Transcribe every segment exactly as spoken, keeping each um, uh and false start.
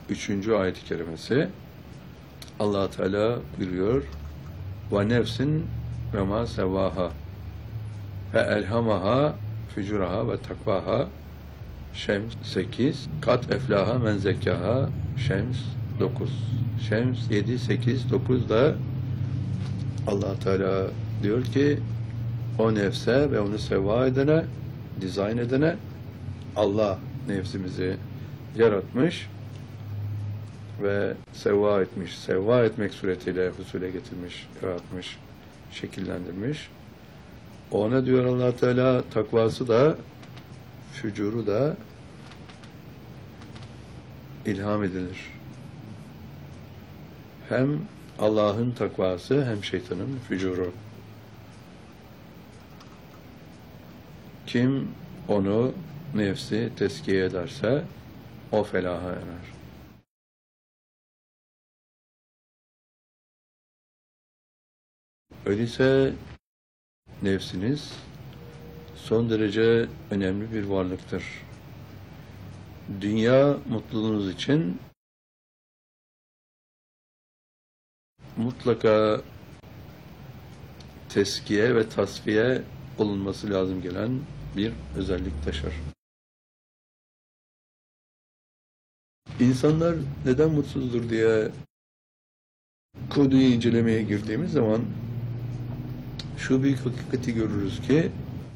üçüncü ayet-i kerimesi. Allah Teala buyuruyor: "Ve nefsin ve ma sevaha ve elhamaha fücuraha ve takvaha." Şems sekiz. Kat eflaha men zekkaha. Şems dokuz. Şems yedi, sekiz, dokuz da Allah Teala diyor ki o nefse ve onu seva edene, dizayn edene Allah nefsimizi yaratmış ve sevva etmiş. Sevva etmek suretiyle husule getirmiş, yaratmış, şekillendirmiş. Ona diyor Allah Teala takvası da, fücuru da ilham edilir. Hem Allah'ın takvası hem şeytanın fücuru. Kim onu, nefsi tezkiye ederse o felaha erer. Öyleyse nefsiniz son derece önemli bir varlıktır. Dünya mutluluğunuz için mutlaka teskiye ve tasfiye olunması lazım gelen bir özellik taşır. İnsanlar neden mutsuzdur diye konuyu incelemeye girdiğimiz zaman şu büyük hakikati görürüz ki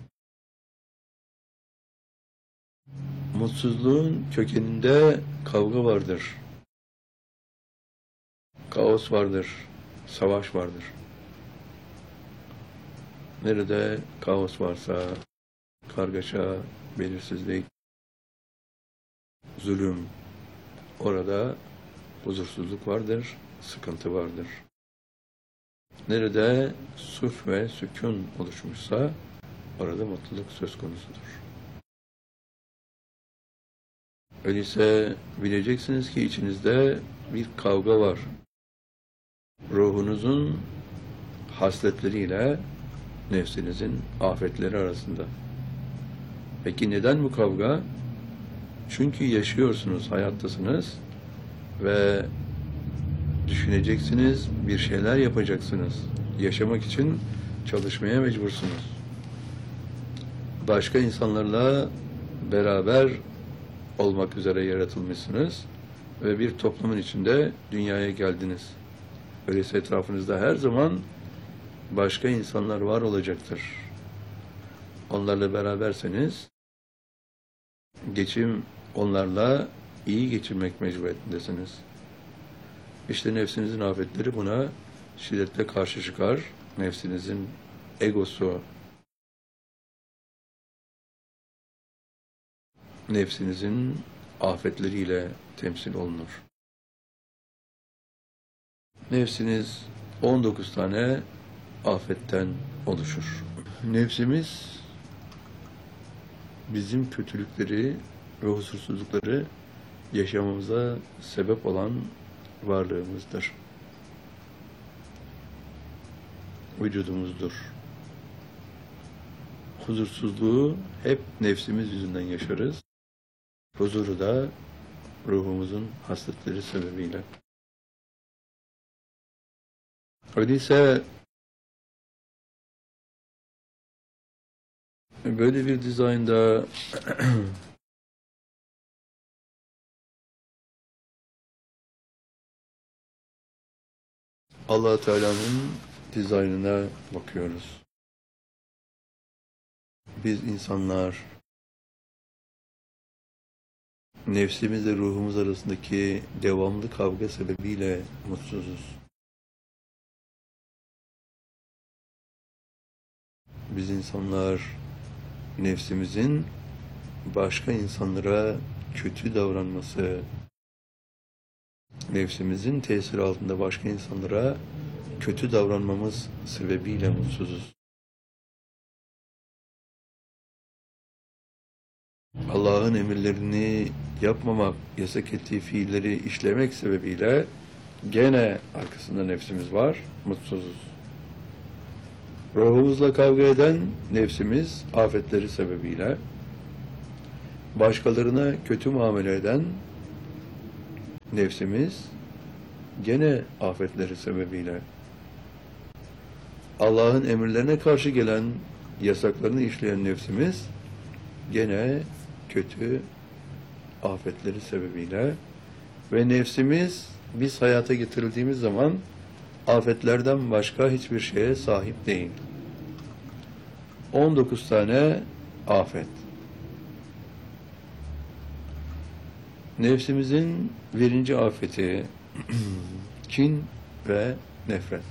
mutsuzluğun kökeninde kavga vardır. Kaos vardır. Savaş vardır. Nerede kaos varsa kargaşa, belirsizlik, zulüm, orada huzursuzluk vardır, sıkıntı vardır. Nerede sulh ve sükun oluşmuşsa orada mutluluk söz konusudur. Öyleyse bileceksiniz ki içinizde bir kavga var. Ruhunuzun hasletleriyle nefsinizin afetleri arasında. Peki neden bu kavga? Çünkü yaşıyorsunuz, hayattasınız ve düşüneceksiniz, bir şeyler yapacaksınız. Yaşamak için çalışmaya mecbursunuz. Başka insanlarla beraber olmak üzere yaratılmışsınız ve bir toplumun içinde dünyaya geldiniz. Öyleyse etrafınızda her zaman başka insanlar var olacaktır. Onlarla beraberseniz geçim onlarla iyi geçirmek mecburiyetindesiniz. İşte nefsinizin afetleri buna şiddetle karşı çıkar. Nefsinizin egosu, nefsinizin afetleriyle temsil olunur. Nefsiniz on dokuz tane afetten oluşur. Nefsimiz bizim kötülükleri ve huzursuzlukları yaşamamıza sebep olan varlığımızdır. Vücudumuzdur. Huzursuzluğu hep nefsimiz yüzünden yaşarız. Huzuru da ruhumuzun hasletleri sebebiyle. Öyleyse böyle bir dizaynda Allah Teala'nın dizaynına bakıyoruz. Biz insanlar nefsimizle ruhumuz arasındaki devamlı kavga sebebiyle mutsuzuz. Biz insanlar nefsimizin başka insanlara kötü davranması, nefsimizin tesiri altında başka insanlara kötü davranmamız sebebiyle mutsuzuz. Allah'ın emirlerini yapmamak, yasak ettiği fiilleri işlemek sebebiyle gene arkasında nefsimiz var, mutsuzuz. Ruhumuzla kavga eden nefsimiz afetleri sebebiyle, başkalarına kötü muamele eden nefsimiz gene afetleri sebebiyle Allah'ın emirlerine karşı gelen, yasaklarını işleyen nefsimiz gene kötü afetleri sebebiyle ve nefsimiz biz hayata getirildiğimiz zaman afetlerden başka hiçbir şeye sahip değil. on dokuz tane afet. Nefsimizin birinci afeti kin ve nefret.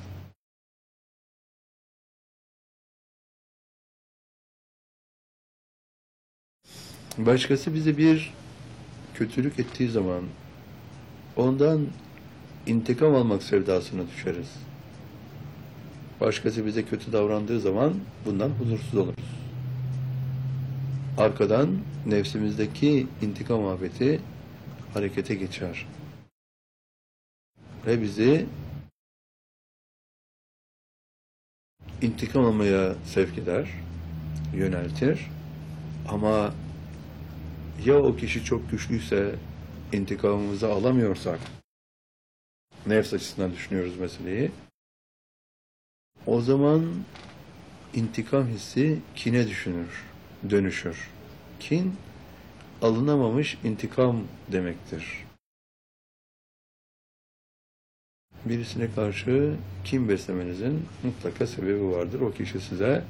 Başkası bize bir kötülük ettiği zaman ondan intikam almak sevdasına düşeriz. Başkası bize kötü davrandığı zaman bundan huzursuz oluruz. Arkadan nefsimizdeki intikam afeti harekete geçer. Ve bizi intikam almaya sevk eder, yöneltir. Ama ya o kişi çok güçlüyse, intikamımızı alamıyorsak, nefs açısından düşünüyoruz meseleyi, o zaman intikam hissi kine düşünür, dönüşür. Kin, alınamamış intikam demektir. Birisine karşı kin beslemenizin mutlaka sebebi vardır. O kişi size,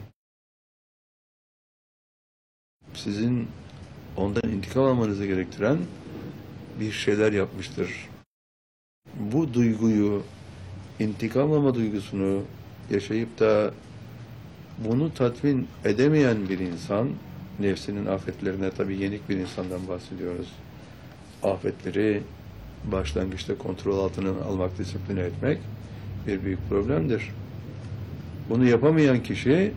sizin ondan intikam almanızı gerektiren bir şeyler yapmıştır. Bu duyguyu, intikam alma duygusunu yaşayıp da bunu tatmin edemeyen bir insan, nefsinin afetlerine, tabii yenik bir insandan bahsediyoruz. Afetleri başlangıçta kontrol altına almak, disipline etmek bir büyük problemdir. Bunu yapamayan kişi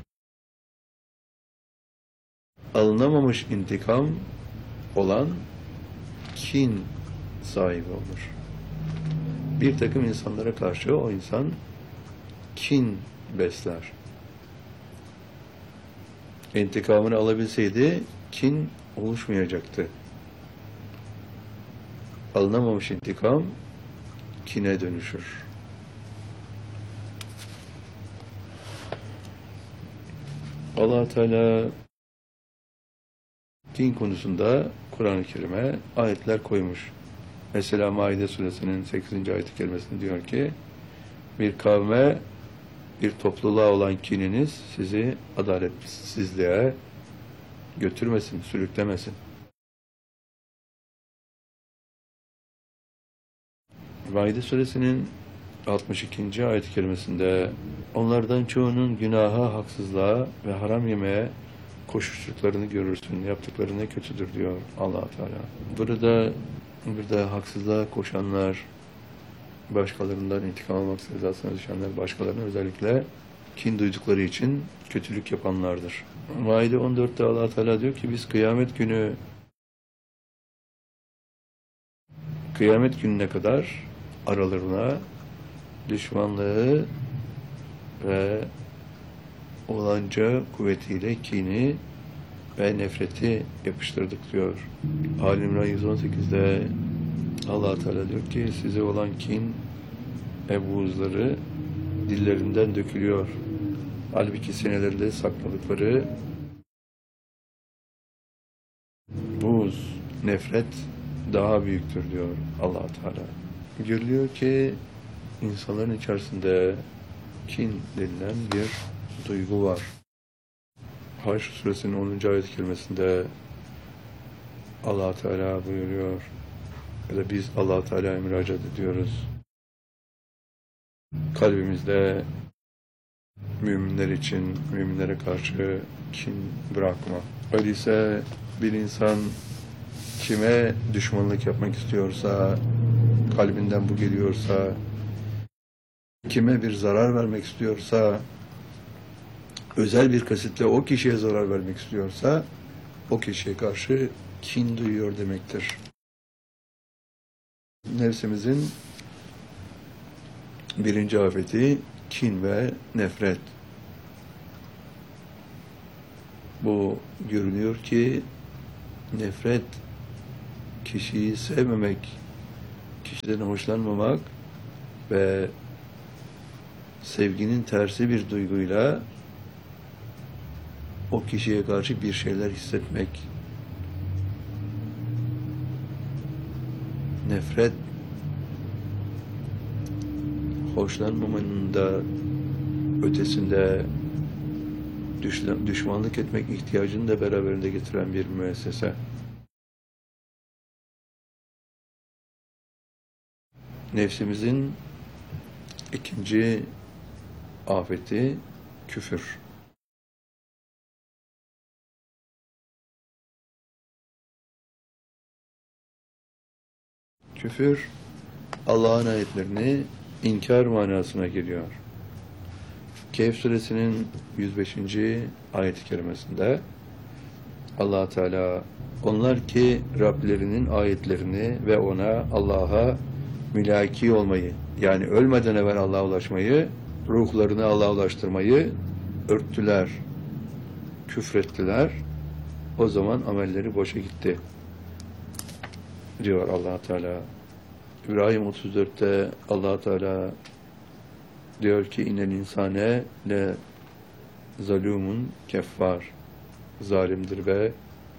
alınamamış intikam olan kin sahibi olur. Bir takım insanlara karşı o insan kin besler. İntikamını alabilseydi kin oluşmayacaktı. Alınamamış intikam kine dönüşür. Allah Teala kin konusunda Kur'an-ı Kerim'e ayetler koymuş. Mesela Maide suresinin sekizinci ayet-i kerimesinde diyor ki, bir kavme, bir topluluğa olan kininiz sizi adaletsizliğe götürmesin, sürüklemesin. Maide suresinin altmış ikinci ayet-i kerimesinde onlardan çoğunun günaha, haksızlığa ve haram yemeye koşuştuklarını görürsün, yaptıkları ne kötüdür diyor Allah Teala. Burada burada haksızlığa koşanlar, başkalarından intikam almak sevdasına düşenler, başkalarına özellikle kin duydukları için kötülük yapanlardır. Maide on dörtte Allah Teala diyor ki biz kıyamet günü kıyamet gününe kadar aralarına düşmanlığı ve olanca kuvvetiyle kini ve nefreti yapıştırdık diyor. Ali İmran yüz on sekizde Allah Teala diyor ki size olan kin ve buğuzları dillerinden dökülüyor. Halbuki senelerinde sakladıkları buğz, nefret daha büyüktür diyor Allah Teala. Görülüyor ki insanların içerisinde kin denilen bir duygu var. Haşr suresinin onuncu ayet-i kerimesinde Allah Teala buyuruyor ya da biz Allah Teala'ya müracaat ediyoruz. Kalbimizde müminler için, müminlere karşı kin bırakma. Öyleyse bir insan kime düşmanlık yapmak istiyorsa, kalbinden bu geliyorsa, kime bir zarar vermek istiyorsa, özel bir kasitle o kişiye zarar vermek istiyorsa, o kişiye karşı kin duyuyor demektir. Nefsimizin birinci afeti kin ve nefret. Bu görülüyor ki nefret kişiyi sevmemek, kişiden hoşlanmamak ve sevginin tersi bir duyguyla o kişiye karşı bir şeyler hissetmek, nefret, hoşlanmamanın da ötesinde düşmanlık etmek ihtiyacını da beraberinde getiren bir müessese. Nefsimizin ikinci afeti küfür. Küfür, Allah'ın ayetlerini inkar manasına geliyor. Kehf suresinin yüz beşinci ayet-i kerimesinde Allah Teala, onlar ki Rablerinin ayetlerini ve ona, Allah'a mülaki olmayı, yani ölmeden evvel Allah'a ulaşmayı, ruhlarını Allah'a ulaştırmayı örttüler, küfrettiler. O zaman amelleri boşa gitti diyor Allah Teala. İbrahim otuz dörtte Allah Teala diyor ki innel insane le zalumun keffar, zalimdir ve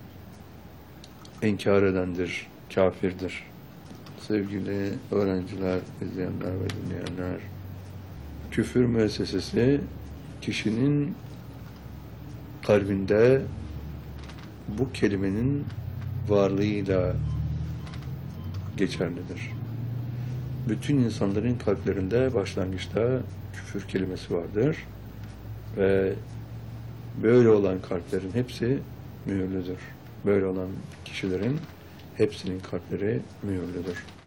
inkar edendir, kafirdir. Sevgili öğrenciler, izleyenler ve dinleyenler, küfür müessesesi kişinin kalbinde bu kelimenin varlığıyla geçerlidir. Bütün insanların kalplerinde başlangıçta küfür kelimesi vardır ve böyle olan kalplerin hepsi mühürlüdür. Böyle olan kişilerin hepsinin kalpleri mühürlüdür.